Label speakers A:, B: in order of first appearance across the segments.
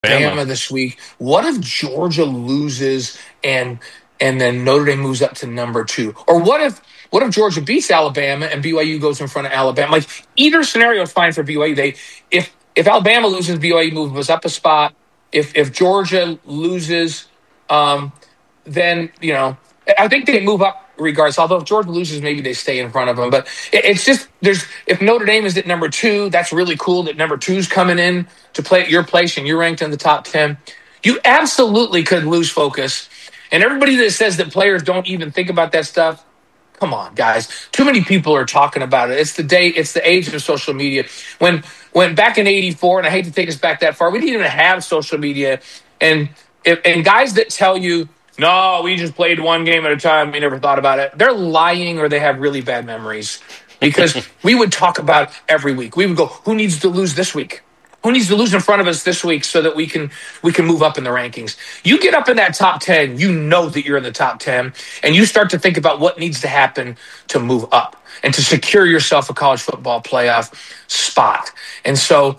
A: Bama this week. What if Georgia loses and then Notre Dame moves up to number 2? Or what if Georgia beats Alabama and BYU goes in front of Alabama? Like either scenario is fine for BYU. If Alabama loses, BYU moves up a spot. If Georgia loses, then I think they move up regardless. Although if Georgia loses, maybe they stay in front of them. But it's just if Notre Dame is at number 2, that's really cool that number 2's coming in to play at your place and you're ranked in the top 10. You absolutely could lose focus. And everybody that says that players don't even think about that stuff, come on, guys. Too many people are talking about it. It's the age of social media. When back in '84, and I hate to take us back that far, we didn't even have social media. And guys that tell you, no, we just played one game at a time, we never thought about it, they're lying or they have really bad memories. Because we would talk about it every week. We would go, who needs to lose this week? Who needs to lose in front of us this week so that we can move up in the rankings? You get up in that top 10, you know that you're in the top 10, and you start to think about what needs to happen to move up and to secure yourself a college football playoff spot. And so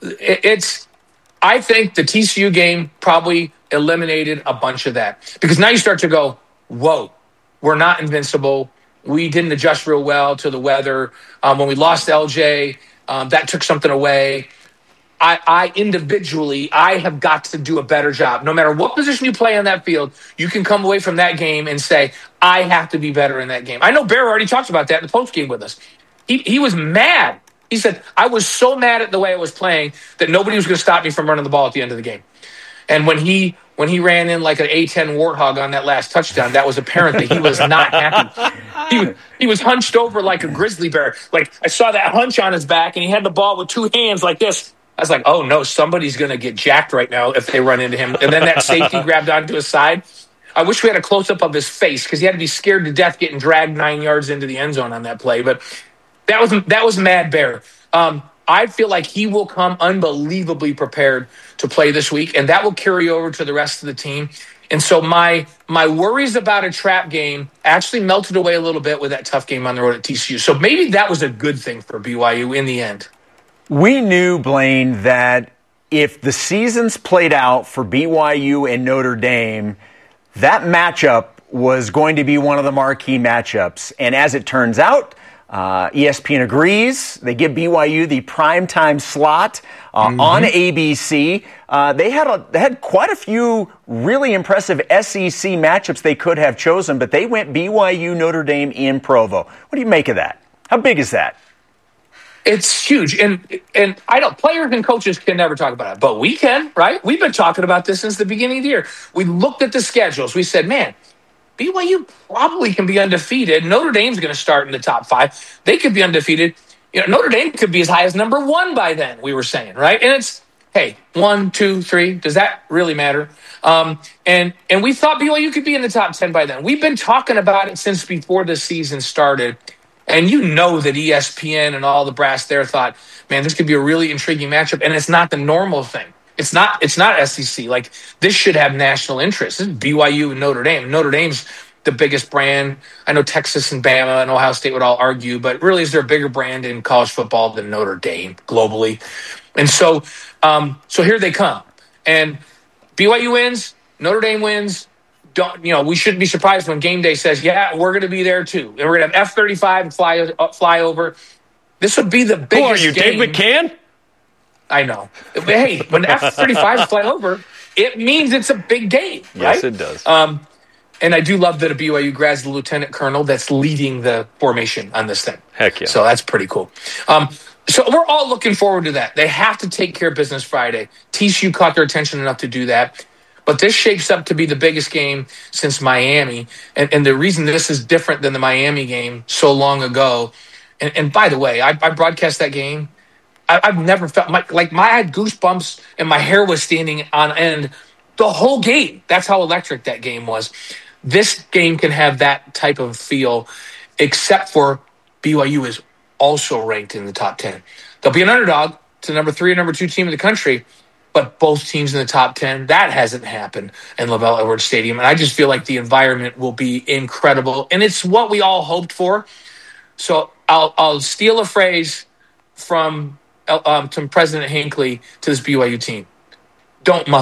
A: I think the TCU game probably eliminated a bunch of that. Because now you start to go, whoa, we're not invincible. We didn't adjust real well to the weather. When we lost LJ, that took something away. I individually have got to do a better job. No matter what position you play on that field, you can come away from that game and say, I have to be better in that game. I know Bear already talked about that in the post game with us. He was mad. He said, I was so mad at the way I was playing that nobody was going to stop me from running the ball at the end of the game. And when he ran in like an A-10 warthog on that last touchdown, that was apparent that he was not happy. He was hunched over like a grizzly bear. Like I saw that hunch on his back, and he had the ball with 2 hands like this. I was like, oh, no, somebody's going to get jacked right now if they run into him. And then that safety grabbed onto his side. I wish we had a close-up of his face because he had to be scared to death getting dragged 9 yards into the end zone on that play. But that was Mad Bear. I feel like he will come unbelievably prepared to play this week, and that will carry over to the rest of the team. And so my worries about a trap game actually melted away a little bit with that tough game on the road at TCU. So maybe that was a good thing for BYU in the end.
B: We knew, Blaine, that if the seasons played out for BYU and Notre Dame, that matchup was going to be one of the marquee matchups. And as it turns out, ESPN agrees. They give BYU the primetime slot on ABC. They had quite a few really impressive SEC matchups they could have chosen, but they went BYU Notre Dame in Provo. What do you make of that? How big is that?
A: It's huge, and I don't. Players and coaches can never talk about it, but we can, right? We've been talking about this since the beginning of the year. We looked at the schedules. We said, man, BYU probably can be undefeated. Notre Dame's going to start in the top 5. They could be undefeated. Notre Dame could be as high as number 1 by then. We were saying, right? And it's 1, 2, 3. Does that really matter? And we thought BYU could be in the top 10 by then. We've been talking about it since before the season started. And you know that ESPN and all the brass there thought, man, this could be a really intriguing matchup. And it's not the normal thing. It's not SEC. Like, this should have national interest. This is BYU and Notre Dame. Notre Dame's the biggest brand. I know Texas and Bama and Ohio State would all argue, but really is there a bigger brand in college football than Notre Dame globally? And so here they come. And BYU wins, Notre Dame wins. We shouldn't be surprised when game day says, yeah, we're going to be there too. And we're going to have F-35 fly over. This would be the biggest game.
C: Who are you, Dave McCann?
A: I know. But hey, when F-35s fly over, it means it's a big game, right?
C: Yes, it does.
A: And I do love that a BYU grad's the lieutenant colonel that's leading the formation on this thing.
C: Heck yeah.
A: So that's pretty cool. So we're all looking forward to that. They have to take care of business Friday. TCU caught their attention enough to do that. But this shapes up to be the biggest game since Miami. And the reason this is different than the Miami game so long ago, and by the way, I broadcast that game. I've never felt I had goosebumps and my hair was standing on end the whole game. That's how electric that game was. This game can have that type of feel, except for BYU is also ranked in the top 10. They'll be an underdog to the number 3 and number 2 team in the country, but both teams in the top 10, that hasn't happened in LaVell Edwards Stadium. And I just feel like the environment will be incredible. And it's what we all hoped for. So I'll steal a phrase from President Hinckley to this BYU team. don't